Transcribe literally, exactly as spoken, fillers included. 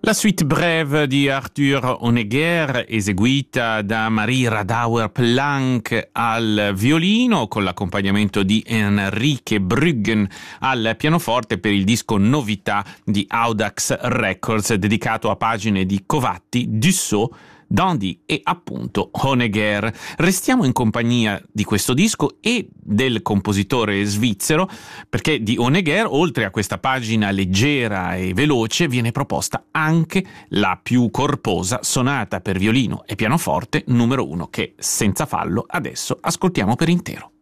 La suite brève di Arthur Honegger, eseguita da Marie Radauer-Planck al violino con l'accompagnamento di Enrique Bruggen al pianoforte per il disco Novità di Audax Records, dedicato a pagine di Covatti, Dussault, Dandy e appunto Honegger. Restiamo in compagnia di questo disco e del compositore svizzero, perché di Honegger, oltre a questa pagina leggera e veloce, viene proposta anche la più corposa sonata per violino e pianoforte numero uno, che senza fallo adesso ascoltiamo per intero.